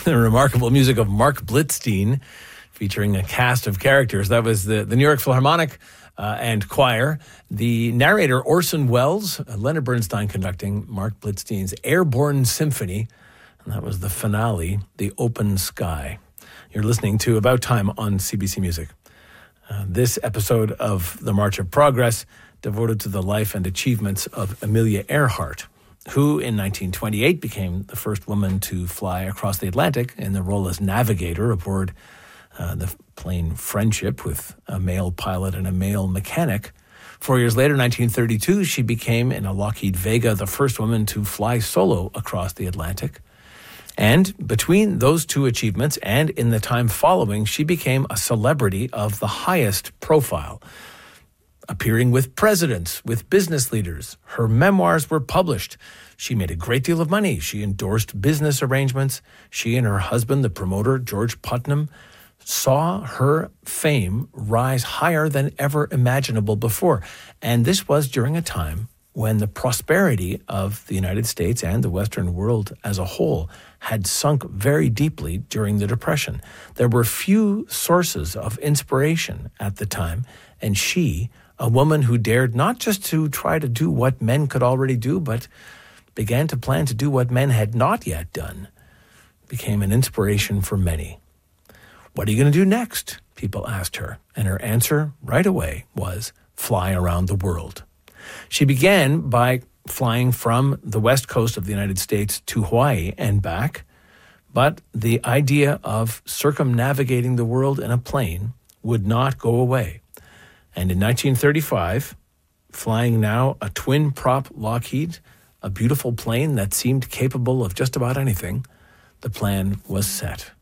the remarkable music of Mark Blitzstein, featuring a cast of characters. That was the New York Philharmonic and choir. The narrator, Orson Welles, Leonard Bernstein conducting Mark Blitzstein's Airborne Symphony. And that was the finale, The Open Sky. You're listening to About Time on CBC Music. This episode of the March of Progress devoted to the life and achievements of Amelia Earhart, who in 1928 became the first woman to fly across the Atlantic in the role as navigator aboard the plane Friendship with a male pilot and a male mechanic. 4 years later, 1932, she became, in a Lockheed Vega, the first woman to fly solo across the Atlantic. And between those two achievements and in the time following, she became a celebrity of the highest profile, appearing with presidents, with business leaders. Her memoirs were published. She made a great deal of money. She endorsed business arrangements. She and her husband, the promoter, George Putnam, saw her fame rise higher than ever imaginable before. And this was during a time when the prosperity of the United States and the Western world as a whole had sunk very deeply during the Depression. There were few sources of inspiration at the time, and she, a woman who dared not just to try to do what men could already do, but began to plan to do what men had not yet done, became an inspiration for many. What are you going to do next? People asked her, and her answer right away was fly around the world. She began by flying from the west coast of the United States to Hawaii and back, but the idea of circumnavigating the world in a plane would not go away. And in 1935, flying now a twin-prop Lockheed, a beautiful plane that seemed capable of just about anything, the plan was set.